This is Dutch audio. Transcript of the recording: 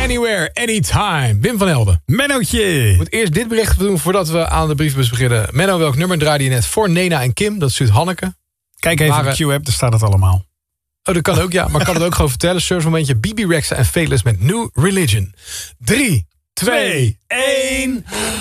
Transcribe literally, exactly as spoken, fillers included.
Anywhere, Anytime. Wim van Helden. Mennootje. Ik moet eerst dit bericht doen voordat we aan de brievenbus beginnen. Menno, welk nummer draaide je net voor Nena en Kim? Dat stuurt Hanneke. Kijk even maar, op de Q-app, daar staat het allemaal. Oh, dat kan ook, ja. Maar ik kan het ook gewoon vertellen. Servicemomentje B B Rexha en Fateless met New Religion. drie, twee, één...